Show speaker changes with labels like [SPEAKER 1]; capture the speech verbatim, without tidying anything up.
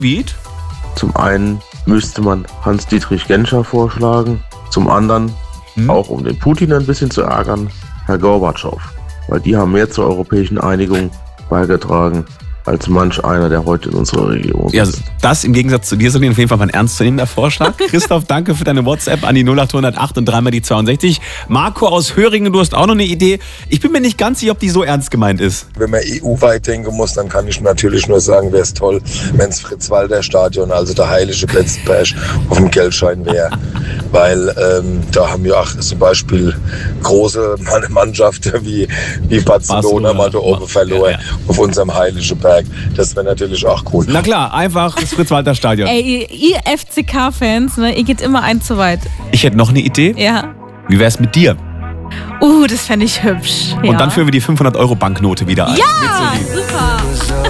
[SPEAKER 1] Wie?
[SPEAKER 2] Zum einen müsste man Hans-Dietrich Genscher vorschlagen, zum anderen, hm. auch um den Putin ein bisschen zu ärgern, Herr Gorbatschow. Weil die haben mehr zur europäischen Einigung beigetragen als manch einer, der heute in unserer Region ist.
[SPEAKER 1] Ja, das im Gegensatz zu dir, sind auf jeden Fall mal ein ernstzunehmender Vorschlag. Christoph, danke für deine WhatsApp an die null acht null acht und dreimal die zweiundsechzig. Marco aus Höringen, du hast auch noch eine Idee. Ich bin mir nicht ganz sicher, ob die so ernst gemeint ist.
[SPEAKER 3] Wenn man E U-weit denken muss, dann kann ich natürlich nur sagen, wäre es toll, wenn es Fritz-Walter-Stadion, also der heilige Betzenberg, auf dem Geldschein wäre. Weil ähm, da haben wir auch zum Beispiel große Mannschaften wie, wie Barcelona, Barcelona mal da oben verloren, ja, ja. auf unserem heiligen Berg. Das wäre natürlich auch cool.
[SPEAKER 1] Na klar, einfach das Fritz-Walter-Stadion.
[SPEAKER 4] Ey, ihr F C K-Fans, ne, ihr geht immer ein zu weit.
[SPEAKER 1] Ich hätte noch eine Idee.
[SPEAKER 4] Ja.
[SPEAKER 1] Wie wär's mit dir?
[SPEAKER 4] Uh, das fände ich hübsch.
[SPEAKER 1] Und
[SPEAKER 4] ja.
[SPEAKER 1] dann führen wir die fünfhundert Euro Banknote wieder ein.
[SPEAKER 4] Ja, super.